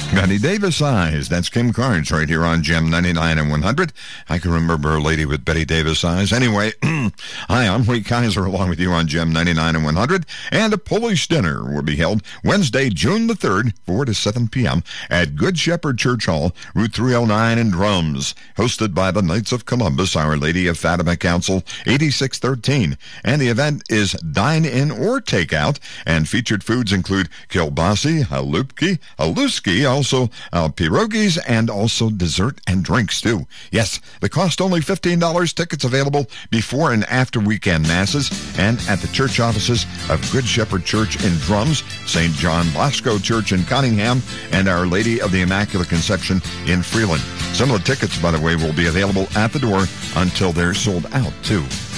Betty Davis Eyes. That's Kim Carnes right here on Gem 99 and 100. I can remember a lady with Betty Davis Eyes. Anyway, hi, I'm Lee Kaiser along with you on Gem 99 and 100. And a Polish dinner will be held Wednesday, June the 3rd, 4 to 7 p.m. at Good Shepherd Church Hall, Route 309 in Drums. Hosted by the Knights of Columbus, Our Lady of Fatima Council, 8613. And the event is dine-in or takeout. And featured foods include kielbasi, haluski, also pierogies, and also dessert and drinks too. Yes, the cost only $15. Tickets available before and after weekend masses and at the church offices of Good Shepherd Church in Drums, St. John Bosco Church in Cunningham, and Our Lady of the Immaculate Conception in Freeland. Some of the tickets, by the way, will be available at the door until they're sold out too.